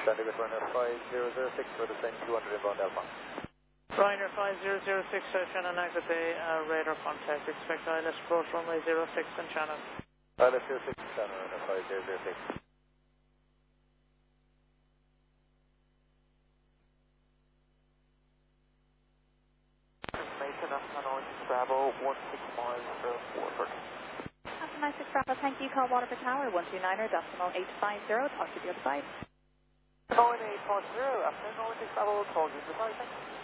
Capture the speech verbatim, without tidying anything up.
Ryanair five zero zero six for the send two hundred inbound Alpha. Ryanair five zero zero six, uh, Shannon exit Bay, uh, radar contact. Expect I L S approach runway zero six and Shannon. I L S zero six, Shannon, Ryanair five zero zero six. Mason, Hanoi, Bravo, one six five zero four. nine six Bravo, thank you. Call Waterford Tower, one two nine er, decimal eight five zero. Talk to the other side. nine eight five zero, afternoon, nine six Bravo, call you the side, thank you.